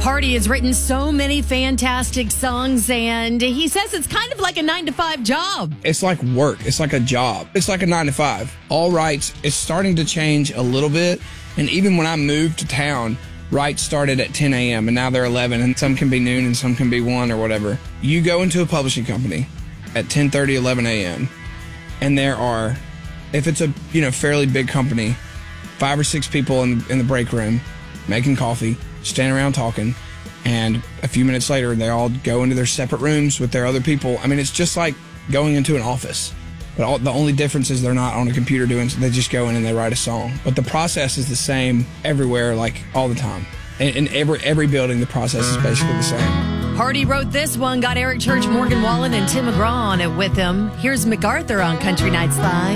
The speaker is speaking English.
Hardy has written so many fantastic songs, and he says it's kind of like a 9-to-5 job. It's like work. It's like a job. It's like a 9-to-5. All rights is starting to change a little bit. And even when I moved to town, rights started at 10 a.m. and now they're 11, and some can be noon and some can be 1 or whatever. You go into a publishing company at 10:30, 11 a.m. and there are, if it's a fairly big company, 5 or 6 people in the break room making coffee, standing around talking, and a few minutes later they all go into their separate rooms with their other people. I mean, it's just like going into an office, but the only difference is they're not on a computer doing so. They just go in and they write a song, but the process is the same everywhere, like all the time. In every building, the process is basically the same. Hardy wrote this one, got Eric Church, Morgan Wallen, and Tim McGraw on it with him. Here's MacArthur on Country Nights Live.